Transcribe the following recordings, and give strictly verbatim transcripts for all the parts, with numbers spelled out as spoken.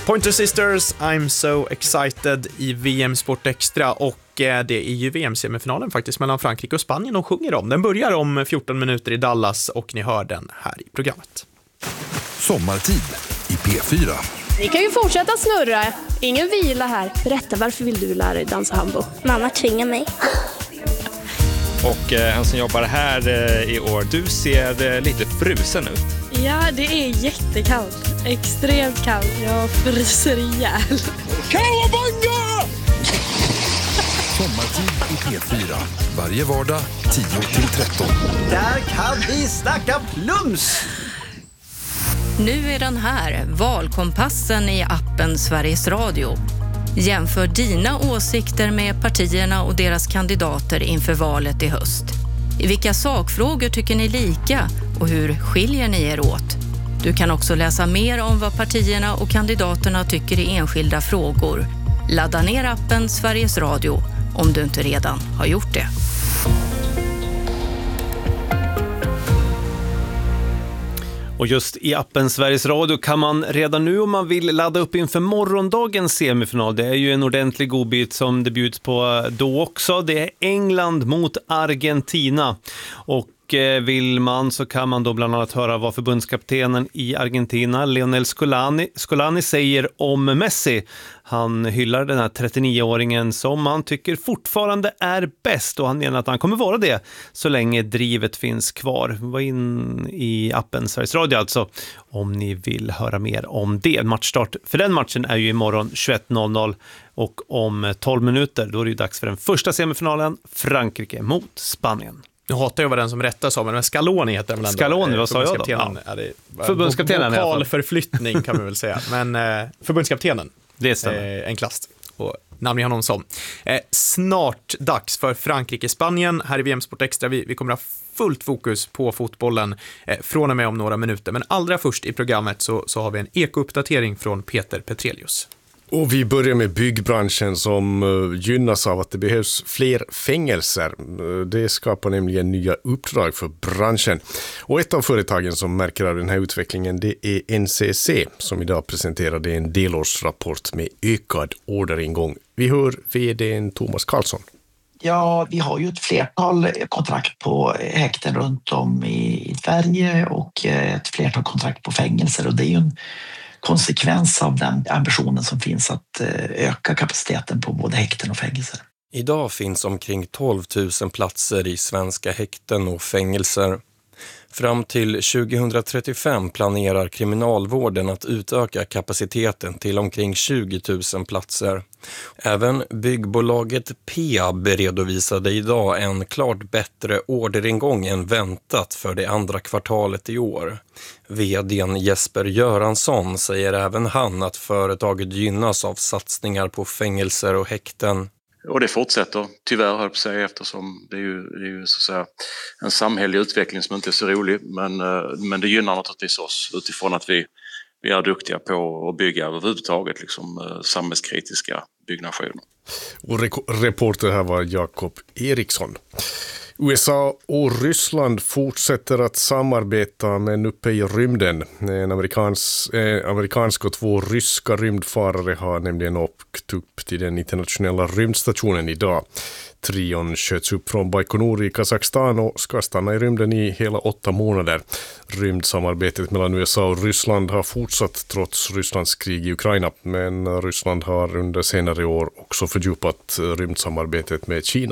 Pointer Sisters, I'm so excited i V M Sport Extra, och det är ju V M-semifinalen faktiskt mellan Frankrike och Spanien de sjunger om. Den börjar om fjorton minuter i Dallas och ni hör den här i programmet. Sommartid i P fyra. Ni kan ju fortsätta snurra, ingen vila här. Berätta, varför vill du lära dig dansa hambo? Mamma tvingar mig. Och eh, en som jobbar här eh, i år, du ser eh, lite frusen ut. Ja, det är jättekallt. Extremt kallt. Jag fryser ihjäl. Kawabanga! Sommartid i P fyra. Varje vardag tio till tretton. Där kan vi snacka plums! Nu är den här, valkompassen i appen Sveriges Radio. Jämför dina åsikter med partierna och deras kandidater inför valet i höst. I vilka sakfrågor tycker ni lika och hur skiljer ni er åt? Du kan också läsa mer om vad partierna och kandidaterna tycker i enskilda frågor. Ladda ner appen Sveriges Radio om du inte redan har gjort det. Och just i appen Sveriges Radio kan man redan nu, om man vill, ladda upp inför morgondagens semifinal. Det är ju en ordentlig godbit som det bjuds på då också. Det är England mot Argentina. Och vill man så kan man då bland annat höra vad förbundskaptenen i Argentina, Lionel Scolani, Scolani säger om Messi. Han hyllar den här trettionio-åringen som han tycker fortfarande är bäst, och han menar att han kommer vara det så länge drivet finns kvar. Var in i appen Sveriges Radio alltså om ni vill höra mer om det. Matchstart för den matchen är ju imorgon tjugoett noll noll, och om tolv minuter då är det ju dags för den första semifinalen, Frankrike mot Spanien. Nu hatar jag vad den som rättar sa, men Scaloni heter den väl ändå. Scaloni, vad sa jag då? Ja. Ja, det förbundskaptenen. Vokalförflyttning kan man väl säga. Men eh, förbundskaptenen. Det stämmer. Eh, en klass. Och namn honom som. Eh, snart dags för Frankrike-Spanien. Här i V M Sport Extra. Vi, vi kommer ha fullt fokus på fotbollen eh, från och med om några minuter. Men allra först i programmet så, så har vi en eko-uppdatering från Peter Petrelius. Och vi börjar med byggbranschen som gynnas av att det behövs fler fängelser. Det skapar nämligen nya uppdrag för branschen. Och ett av företagen som märker av den här utvecklingen, det är N C C som idag presenterade en delårsrapport med ökad orderingång. Vi hör vdn Thomas Karlsson. Ja, vi har ju ett flertal kontrakt på häkten runt om i Sverige och ett flertal kontrakt på fängelser, och det är ju en konsekvens av den ambitionen som finns att öka kapaciteten på både häkten och fängelser. Idag finns omkring tolv tusen platser i svenska häkten och fängelser. Fram till tjugohundratrettiofem planerar kriminalvården att utöka kapaciteten till omkring tjugo tusen platser. Även byggbolaget Peab redovisade idag en klart bättre orderingång än väntat för det andra kvartalet i år. Vdn Jesper Göransson säger även han att företaget gynnas av satsningar på fängelser och häkten. Och det fortsätter, tyvärr höll jag på att säga, eftersom det är ju, det är ju så att säga en samhällelig utveckling som inte är så rolig. Men, men det gynnar naturligtvis oss utifrån att vi, vi är duktiga på att bygga överhuvudtaget liksom, samhällskritiska byggnationer. Och re- reporter här var Jakob Eriksson. U S A och Ryssland fortsätter att samarbeta, men uppe i rymden. En amerikans, eh, amerikansk och två ryska rymdfarare har nämligen åkt upp till den internationella rymdstationen idag. Trion sköts upp från Baikonur i Kazakstan och ska stanna i rymden i hela åtta månader. Rymdsamarbetet mellan U S A och Ryssland har fortsatt trots Rysslands krig i Ukraina, men Ryssland har under senare år också fördjupat rymdsamarbetet med Kina.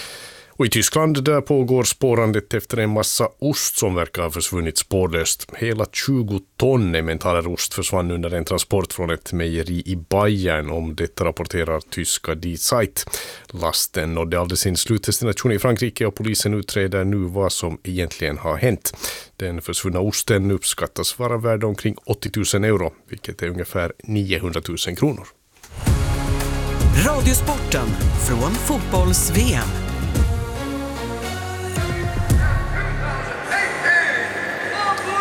Och i Tyskland där pågår spårandet efter en massa ost som verkar ha försvunnit spårlöst. Hela tjugo ton emmentaler-ost försvann under en transport från ett mejeri i Bayern, om detta rapporterar tyska Die Zeit. Lasten nådde aldrig sin slutdestination i Frankrike och polisen utreder nu vad som egentligen har hänt. Den försvunna osten uppskattas vara värd omkring åttio tusen euro, vilket är ungefär niohundratusen kronor. Radiosporten från fotbolls-V M.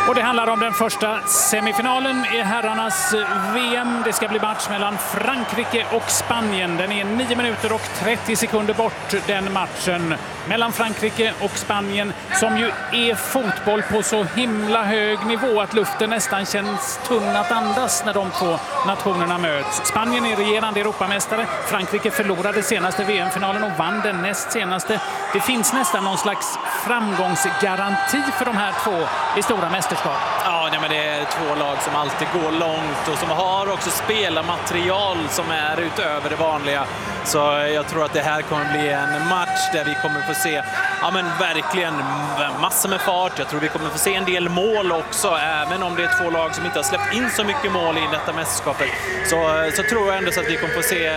Och det handlar om den första semifinalen i herrarnas V M. Det ska bli match mellan Frankrike och Spanien. Den är nio minuter och trettio sekunder bort, den matchen mellan Frankrike och Spanien, som ju är fotboll på så himla hög nivå att luften nästan känns tung att andas när de två nationerna möts. Spanien är regerande Europamästare. Frankrike förlorade senaste V M-finalen och vann den näst senaste. Det finns nästan någon slags framgångsgaranti för de här två i stora mästerskap. Ja, nej, men det är två lag som alltid går långt och som har också spelarmaterial som är utöver det vanliga. Så jag tror att det här kommer bli en match där vi kommer få se ja, men verkligen massor med fart. Jag tror vi kommer få se en del mål också, även om det är två lag som inte har släppt in så mycket mål i detta mästerskapet. Så, så tror jag ändå så att vi kommer få se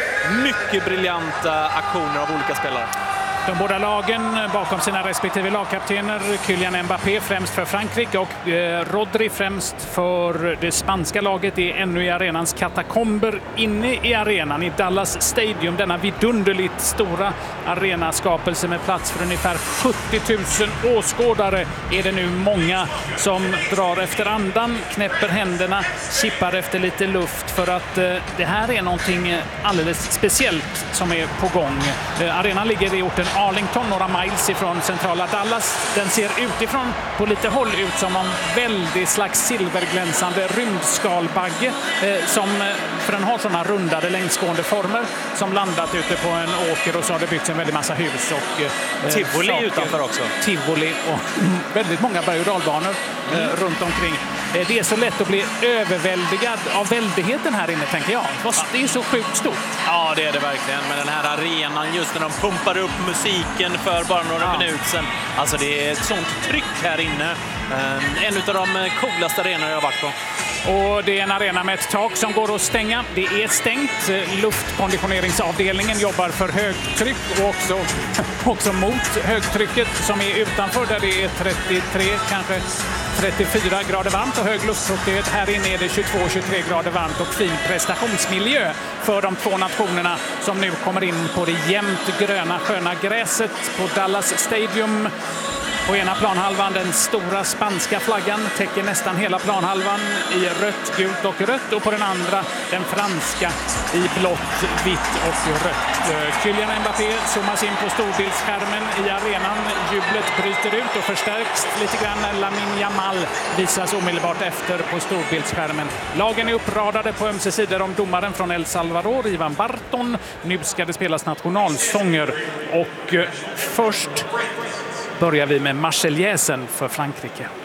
mycket briljanta aktioner av olika spelare. De båda lagen bakom sina respektive lagkaptener, Kylian Mbappé främst för Frankrike och eh, Rodri främst för det spanska laget, är ännu i arenans katakomber inne i arenan i Dallas Stadium. Denna vidunderligt stora arenaskapelse med plats för ungefär sjuttio tusen åskådare är det nu många som drar efter andan, knäpper händerna, kippar efter lite luft för att eh, det här är någonting alldeles speciellt som är på gång. Eh, arenan ligger i orten Arlington, några miles ifrån centrala Dallas. Den ser utifrån på lite håll ut som en väldigt slags silverglänsande rymdskalbagge eh, som, för den har sådana rundade längsgående former, som landat ute på en åker, och så har det byggts en väldigt massa hus och eh, tivoli saker. Utanför också. Tivoli och mm, väldigt många berg- och dalbanor eh, mm. runt omkring. Eh, det är så lätt att bli överväldigad av väldigheten här inne, tänker jag. Det är så sjukt stort. Ja, det är det verkligen. Men den här arenan, just när de pumpar upp musiken för bara några ja. minuter sedan. Alltså det är ett sånt tryck här inne. En av de coolaste arenor jag har varit på. Och det är en arena med ett tak som går att stänga. Det är stängt. Luftkonditioneringsavdelningen jobbar för högtryck och också, också mot högtrycket som är utanför, där det är trettiotre, kanske trettiofyra grader varmt och hög luftfuktighet. Här inne är det tjugotvå till tjugotre grader varmt och fin prestationsmiljö för de två nationerna som nu kommer in på det jämnt gröna sköna gräset på Dallas Stadium. På ena planhalvan den stora spanska flaggan täcker nästan hela planhalvan i rött, gult och rött, och på den andra den franska i blått, vitt och rött. Kylian Mbappé zoomas in på storbildsskärmen i arenan. Jublet bryter ut och förstärks lite grann när Lamine Yamal visas omedelbart efter på storbildsskärmen. Lagen är uppradade på ömse sidor om domaren från El Salvador, Ivan Barton. Nu ska det spelas nationalsånger och först börjar vi med Marseljäsen för Frankrike.